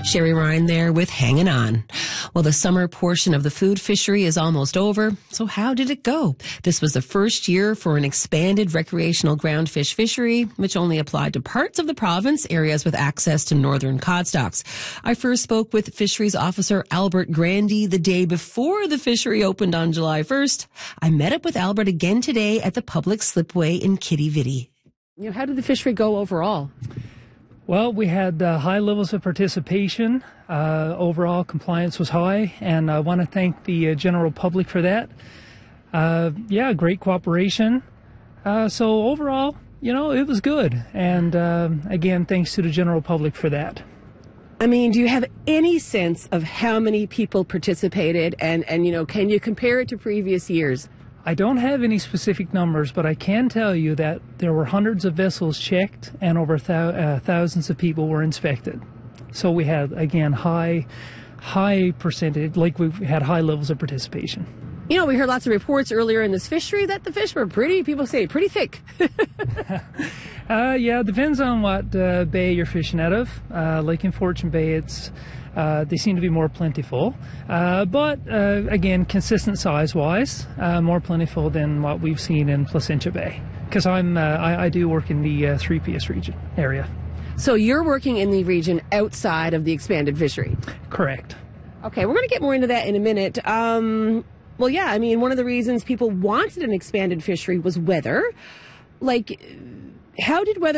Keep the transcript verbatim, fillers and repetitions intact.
Sherry Ryan there with Hanging On. Well, the summer portion of the food fishery is almost over. So how did it go? This was the first year for an expanded recreational groundfish fishery, which only applied to parts of the province, areas with access to northern cod stocks. I first spoke with fisheries officer Albert Grandy the day before the fishery opened on July first. I met up with Albert again today at the public slipway in Quidi Vidi. You know, how did the fishery go overall? Well, we had uh, high levels of participation. Uh, overall compliance was high, and I want to thank the uh, general public for that. Uh, yeah, great cooperation. Uh, so overall, you know, it was good. And uh, again, thanks to the general public for that. I mean, do you have any sense of how many people participated? And, and you know, can you compare it to previous years? I don't have any specific numbers, but I can tell you that there were hundreds of vessels checked and over thou- uh, thousands of people were inspected. So we had, again, high, high percentage, like we had high levels of participation. You know, we heard lots of reports earlier in this fishery that the fish were pretty, people say, pretty thick. uh, yeah, it depends on what uh, bay you're fishing out of. Uh, like in Fortune Bay, it's Uh, they seem to be more plentiful, uh, but uh, again, consistent size-wise, uh, more plentiful than what we've seen in Placentia Bay. Because I'm, uh, I, I do work in the uh, three P S region area. So you're working in the region outside of the expanded fishery? Correct. Okay, we're going to get more into that in a minute. Um, well, yeah, I mean, one of the reasons people wanted an expanded fishery was weather. Like, how did weather